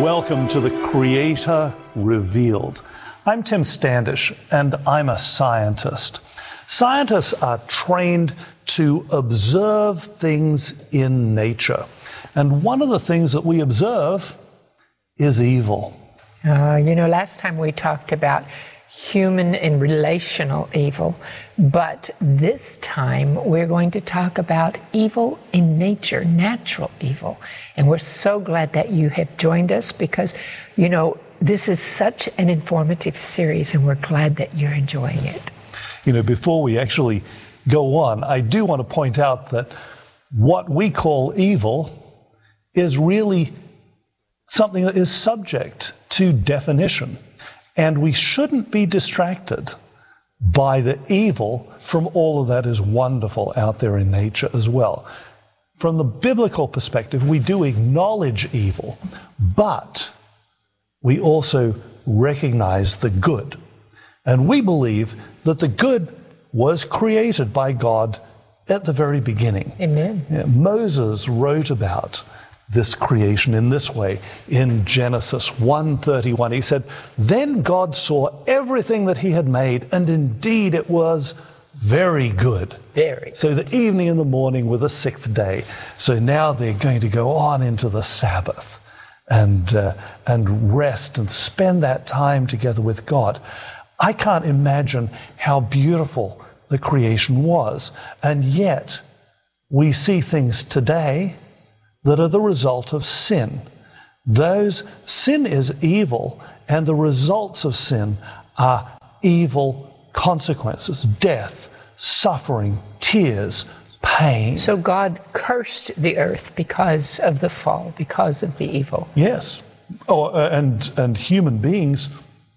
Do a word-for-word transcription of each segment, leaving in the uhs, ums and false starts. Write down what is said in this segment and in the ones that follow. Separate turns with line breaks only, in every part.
Welcome to The Creator Revealed. I'm Tim Standish, and I'm a scientist. Scientists are trained to observe things in nature. And one of the things that we observe is evil.
Uh, you know, last time we talked about human and relational evil, but this time we're going to talk about evil in nature, natural evil. And we're so glad that you have joined us because, you know, this is such an informative series and we're glad that you're enjoying it.
You know, before we actually go on, I do want to point out that what we call evil is really something that is subject to definition. And we shouldn't be distracted by the evil from all of that is wonderful out there in nature as well. From the biblical perspective, we do acknowledge evil, but we also recognize the good. And we believe that the good was created by God at the very beginning.
Amen.
Yeah, Moses wrote about this creation in this way in Genesis one thirty-one. He said, "Then God saw everything that he had made, and indeed it was very good."
Very.
So the evening and the morning were the sixth day. So now they're going to go on into the Sabbath and uh, and rest and spend that time together with God. I can't imagine how beautiful the creation was. And yet we see things today that are the result of sin. Those, sin is evil, and the results of sin are evil consequences: death, suffering, tears, pain.
So God cursed the earth because of the fall, because of the evil.
Yes. Oh, uh, and and human beings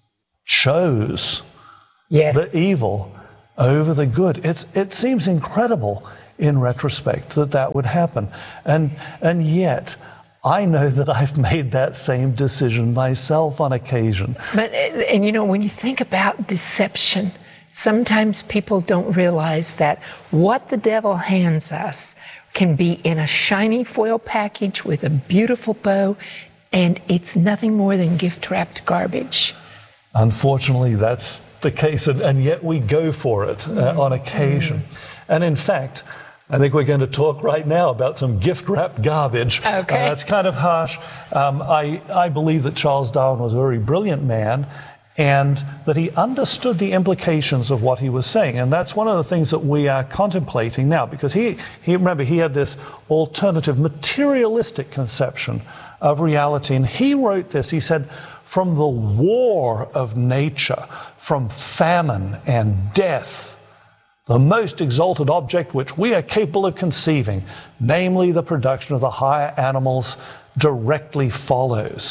chose
Yes.
the evil over the good. It's it seems incredible in retrospect that that would happen. And and yet, I know that I've made that same decision myself on occasion.
But, and you know, when you think about deception, sometimes people don't realize that what the devil hands us can be in a shiny foil package with a beautiful bow, and it's nothing more than gift-wrapped garbage.
Unfortunately, that's the case, and, and yet we go for it uh, mm-hmm. on occasion. Mm-hmm. And in fact, I think we're going to talk right now about some gift-wrapped garbage.
Okay.
Uh, that's kind of harsh. Um, I, I believe that Charles Darwin was a very brilliant man and that he understood the implications of what he was saying. And that's one of the things that we are contemplating now, because he, he remember, he had this alternative, materialistic conception of reality. And he wrote this, he said, "From the war of nature, from famine and death, the most exalted object which we are capable of conceiving, namely the production of the higher animals, directly follows."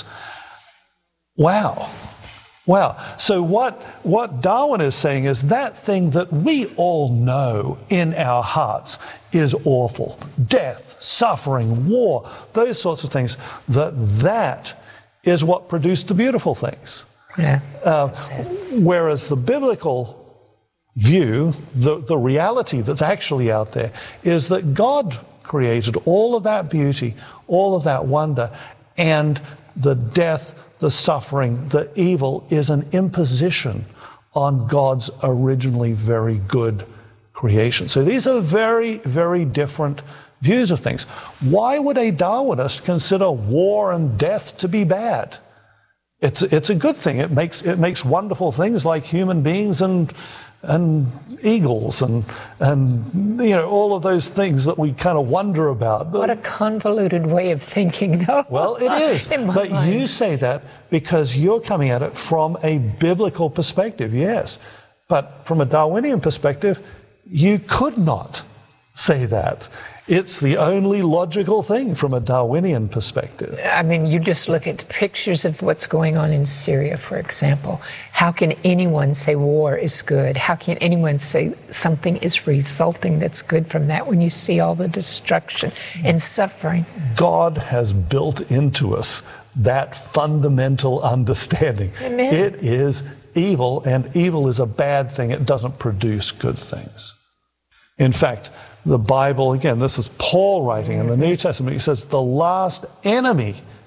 Wow. Wow. So what, what Darwin is saying is that thing that we all know in our hearts is awful. Death, suffering, war, those sorts of things, that that is what produced the beautiful things.
Yeah.
Uh, whereas the biblical view, the, the reality that's actually out there, is that God created all of that beauty, all of that wonder, and the death, the suffering, the evil is an imposition on God's originally very good creation. So these are very, very different views of things. Why would a Darwinist consider war and death to be bad? It's it's a good thing. It makes it makes wonderful things like human beings and and eagles and and you know all of those things that we kind of wonder about.
What a convoluted way of thinking, though.
Well, it is. But
mind.
You say that because you're coming at it from a biblical perspective, yes. But from a Darwinian perspective, you could not say that. It's the only logical thing from a Darwinian perspective.
I mean, you just look at pictures of what's going on in Syria, for example. How can anyone say war is good? How can anyone say something is resulting that's good from that when you see all the destruction and suffering?
God has built into us that fundamental understanding.
Amen.
It is evil, and evil is a bad thing. It doesn't produce good things. In fact, the Bible, again, this is Paul writing in the New Testament, he says the last enemy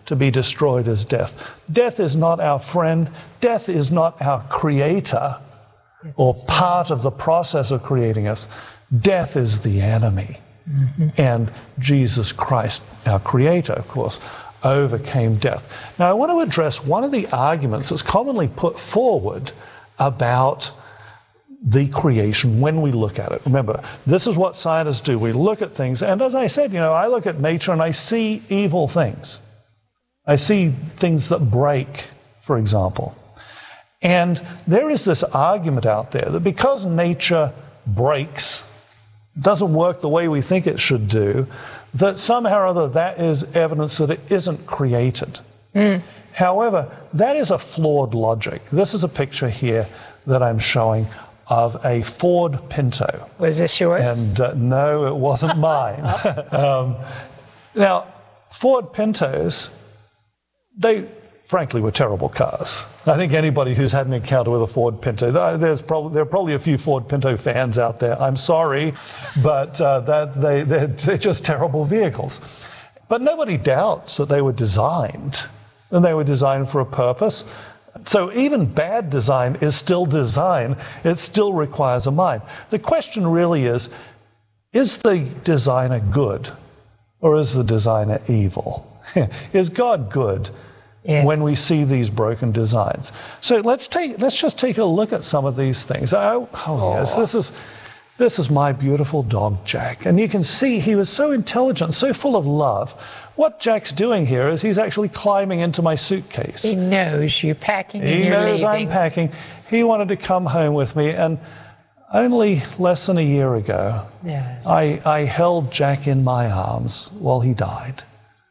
to be destroyed is death. Death is not our friend. Death is not our creator or part of the process of creating us. Death is the enemy. Mm-hmm. And Jesus Christ, our creator, of course, overcame death. Now, I want to address one of the arguments that's commonly put forward about the creation when we look at it. Remember, this is what scientists do. We look at things, and as I said, you know, I look at nature and I see evil things. I see things that break, for example. And there is this argument out there that because nature breaks, doesn't work the way we think it should do, that somehow or other that is evidence that it isn't created. Mm. However, that is a flawed logic. This is a picture here that I'm showing of a Ford Pinto.
Was this yours?
And uh, no, it wasn't mine. um, now, Ford Pintos, they frankly were terrible cars. I think anybody who's had an encounter with a Ford Pinto, there's probably, there are probably a few Ford Pinto fans out there. I'm sorry, but uh, that they, they're, they're just terrible vehicles. But nobody doubts that they were designed, and they were designed for a purpose. So even bad design is still design. It still requires a mind. The question really is, is the designer good or is the designer evil? Is God good yes. when we see these broken designs? So let's take let's just take a look at some of these things. Oh, oh yes, this is this is my beautiful dog Jack. And you can see he was so intelligent, so full of love. What Jack's doing here is he's actually climbing into my suitcase.
He knows you're packing and
he
you're
knows
leaving.
I'm packing. He wanted to come home with me, and only less than a year ago, yes. I, I held Jack in my arms while he died.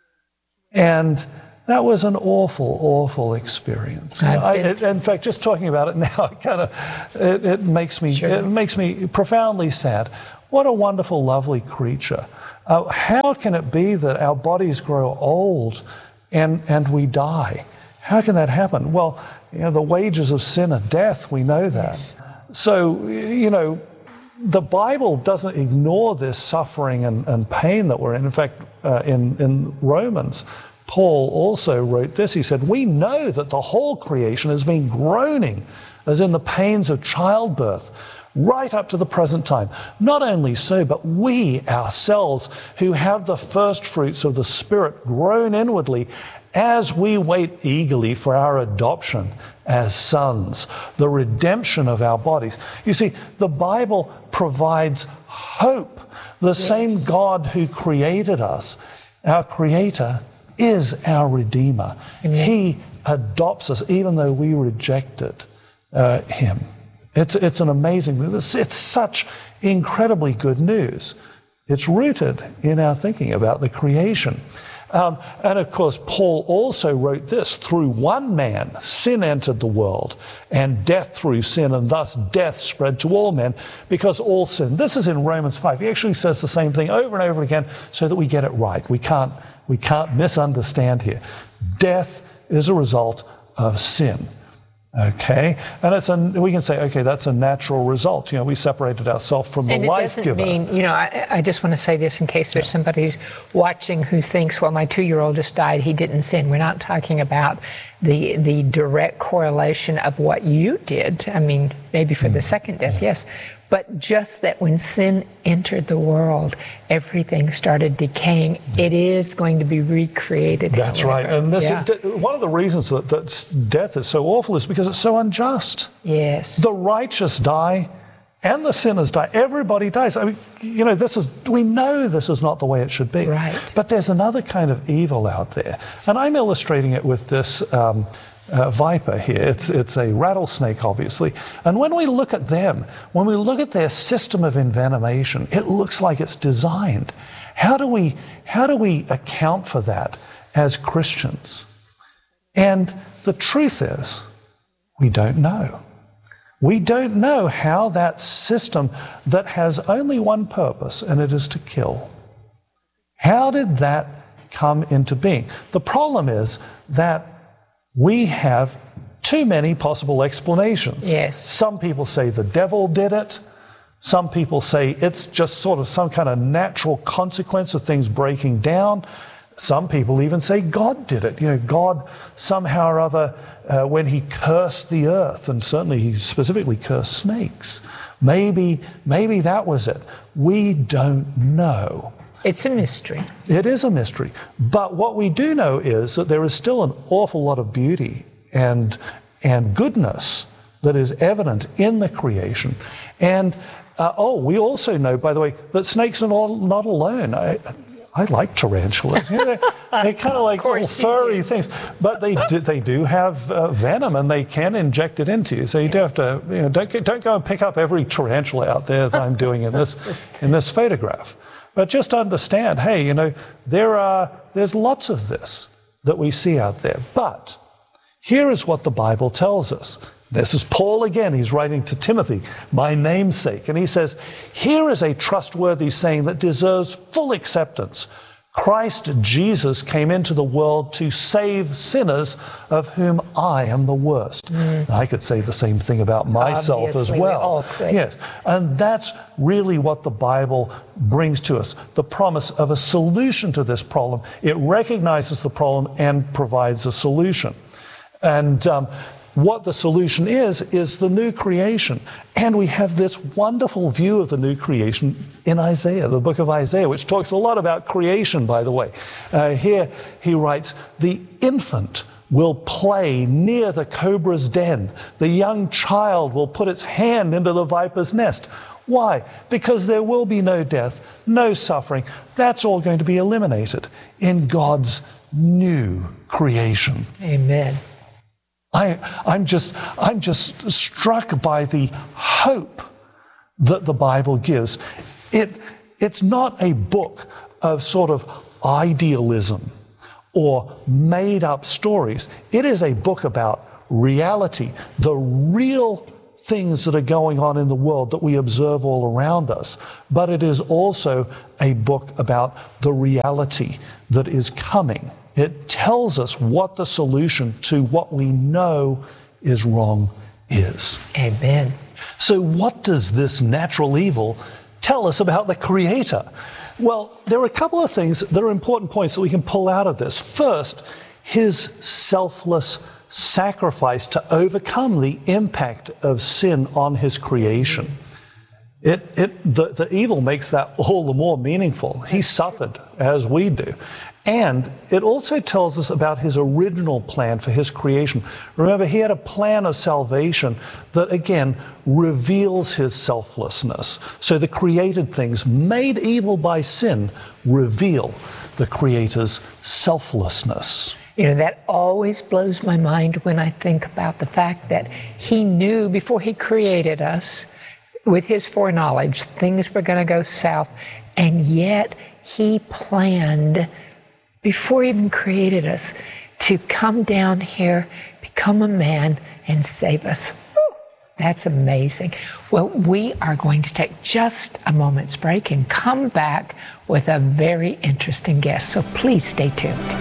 And that was an awful, awful experience. You know, I, it, in fact, just talking about it now, it kind of it, it makes me sure. it makes me profoundly sad. What a wonderful, lovely creature. Uh, how can it be that our bodies grow old and, and we die? How can that happen? Well, you know, the wages of sin are death. We know that. Yes. So, you know, the Bible doesn't ignore this suffering and, and pain that we're in. In fact, uh, in, in Romans, Paul also wrote this. He said, we know that the whole creation has been groaning as in the pains of childbirth, right up to the present time. Not only so, but we ourselves who have the first fruits of the Spirit groan inwardly as we wait eagerly for our adoption as sons, the redemption of our bodies. You see, the Bible provides hope. The yes. same God who created us, our Creator, is our Redeemer. Amen. He adopts us even though we rejected uh, Him. It's, it's an amazing, it's, it's such incredibly good news. It's rooted in our thinking about the creation. Um, and of course, Paul also wrote this, through one man, sin entered the world, and death through sin, and thus death spread to all men, because all sin. This is in Romans five. He actually says the same thing over and over again so that we get it right. We can't, we can't misunderstand here. Death is a result of sin. Okay, and it's a, we can say, okay, that's a natural result. You know, we separated ourselves from the life giver.
And it doesn't mean, you know, I, I just want to say this in case there's somebody who's watching who thinks, well, my two-year-old just died, he didn't sin. We're not talking about the the direct correlation of what you did. I mean, maybe for the second death, yes. But just that when sin entered the world, everything started decaying. It is going to be recreated.
That's
however.
right. And this
yeah.
is, one of the reasons that, that death is so awful is because it's so unjust.
Yes.
The righteous die and the sinners die. Everybody dies. I mean, you know, this is, we know this is not the way it should be.
Right.
But there's another kind of evil out there. And I'm illustrating it with this um, Uh, viper here. It's, it's a rattlesnake, obviously. And when we look at them, when we look at their system of envenomation, it looks like it's designed. How do we, how do we account for that as Christians? And the truth is, we don't know. We don't know how that system that has only one purpose, and it is to kill. How did that come into being? The problem is that we have too many possible explanations.
Yes.
Some people say the devil did it. Some people say it's just sort of some kind of natural consequence of things breaking down. some people even say God did it. You know, God somehow or other, uh, when he cursed the earth, and certainly he specifically cursed snakes, maybe, maybe that was it. We don't know.
It's a mystery.
It is a mystery. But what we do know is that there is still an awful lot of beauty and, and goodness that is evident in the creation. And, uh, oh, we also know, by the way, that snakes are not, not alone. I, I like tarantulas. You know, they're, they're kind of like little furry things. But they do, they do have uh, venom, and they can inject it into you. So you do have to, you know, don't, don't go and pick up every tarantula out there as I'm doing in this, in this photograph. But just understand, hey, you know, there are there's lots of this that we see out there. But here is what the Bible tells us. This is Paul again. He's writing to Timothy, my namesake. And he says, here is a trustworthy saying that deserves full acceptance. Christ Jesus came into the world to save sinners, of whom I am the worst. Mm. I could say the same thing about myself
Obviously,
as well.
We all could.
Yes, and that's really what the Bible brings to us, the promise of a solution to this problem. It recognizes the problem and provides a solution. And um, what the solution is, is the new creation. And we have this wonderful view of the new creation in Isaiah, the book of Isaiah, which talks a lot about creation, by the way. Uh, here he writes, the infant will play near the cobra's den. The young child will put its hand into the viper's nest. Why? Because there will be no death, no suffering. That's all going to be eliminated in God's new creation.
Amen.
I, I'm just, I'm just struck by the hope that the Bible gives. It, it's not a book of sort of idealism or made-up stories. It is a book about reality, the real things that are going on in the world that we observe all around us. But it is also a book about the reality that is coming. It tells us what the solution to what we know is wrong is.
Amen.
So what does this natural evil tell us about the Creator? Well, there are a couple of things that are important points that we can pull out of this. First, his selfless sacrifice to overcome the impact of sin on his creation. It, it, the, the evil makes that all the more meaningful. He suffered, as we do. And it also tells us about his original plan for his creation. Remember, he had a plan of salvation that, again, reveals his selflessness. So the created things, made evil by sin, reveal the Creator's selflessness.
You know, that always blows my mind when I think about the fact that he knew before he created us, with his foreknowledge, things were going to go south, and yet he planned, before he even created us, to come down here, become a man, and save us. Whew, that's amazing. Well, we are going to take just a moment's break and come back with a very interesting guest, so please stay tuned.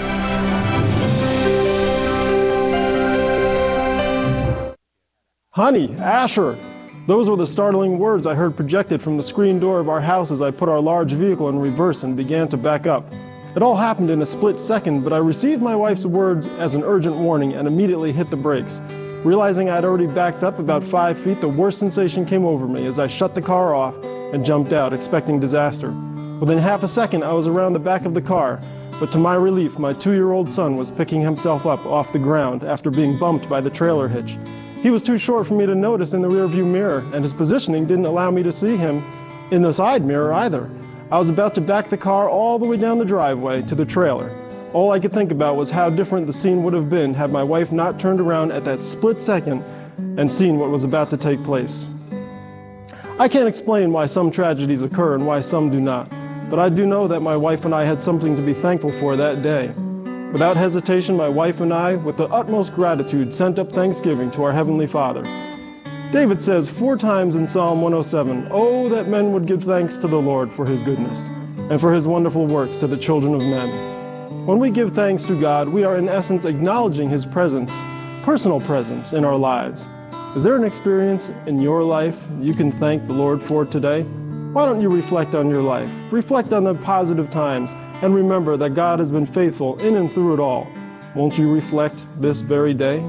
Honey, Asher! Those were the startling words I heard projected from the screen door of our house as I put our large vehicle in reverse and began to back up. It all happened in a split second, but I received my wife's words as an urgent warning and immediately hit the brakes. Realizing I had already backed up about five feet, the worst sensation came over me as I shut the car off and jumped out, expecting disaster. Within half a second, I was around the back of the car, but to my relief, my two-year-old son was picking himself up off the ground after being bumped by the trailer hitch. He was too short for me to notice in the rearview mirror, and his positioning didn't allow me to see him in the side mirror either. I was about to back the car all the way down the driveway to the trailer. All I could think about was how different the scene would have been had my wife not turned around at that split second and seen what was about to take place. I can't explain why some tragedies occur and why some do not, but I do know that my wife and I had something to be thankful for that day. Without hesitation, my wife and I, with the utmost gratitude, sent up thanksgiving to our Heavenly Father. David says four times in Psalm one oh seven, "Oh, that men would give thanks to the Lord for His goodness, and for His wonderful works to the children of men." When we give thanks to God, we are in essence acknowledging His presence, personal presence in our lives. Is there an experience in your life you can thank the Lord for today? Why don't you reflect on your life? Reflect on the positive times and remember that God has been faithful in and through it all. Won't you reflect this very day?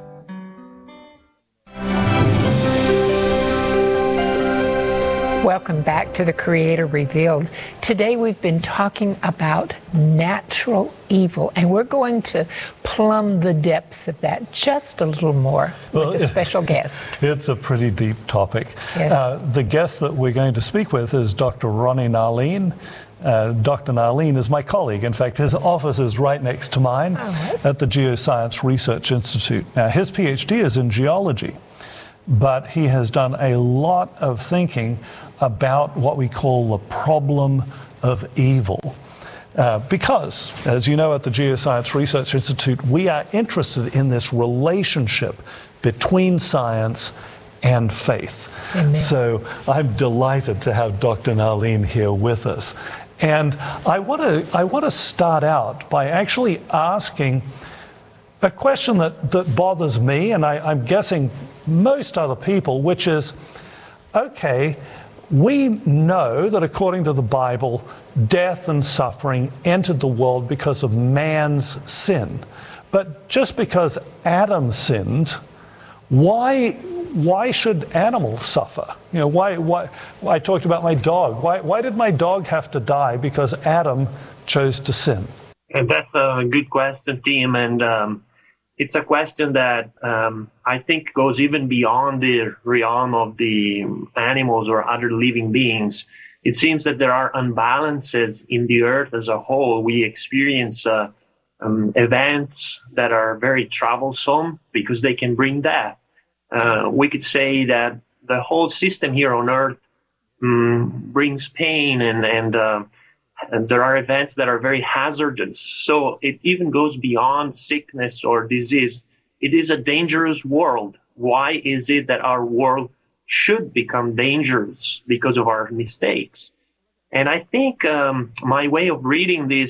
Welcome back to The Creator Revealed. Today we've been talking about natural evil, and we're going to plumb the depths of that just a little more
well,
with a special guest.
It's a pretty deep topic.
Yes.
Uh, the guest that we're going to speak with is Doctor Ronnie Nalin. Uh, Doctor Nalin is my colleague. In fact, his office is right next to mine
right.
at the Geoscience Research Institute. Now, his PhD is in geology, but he has done a lot of thinking about what we call the problem of evil. Uh, because, as you know, at the Geoscience Research Institute, we are interested in this relationship between science and faith.
Amen.
So I'm delighted to have Doctor Nalin here with us. And I want to I want to start out by actually asking a question that, that bothers me, and I, I'm guessing most other people, which is, okay, we know that according to the Bible, death and suffering entered the world because of man's sin. But just because Adam sinned, why why should animals suffer? You know, why why I talked about my dog. Why why did my dog have to die because Adam chose to sin?
And that's a good question, Tim, and um, it's a question that um, I think goes even beyond the realm of the animals or other living beings. It seems that there are imbalances in the earth as a whole. We experience uh, um, events that are very troublesome because they can bring death. Uh, we could say that the whole system here on earth um, brings pain, and, and, uh, and there are events that are very hazardous. So it even goes beyond sickness or disease. It is a dangerous world. Why is it that our world should become dangerous? Because of our mistakes. And I think um, my way of reading this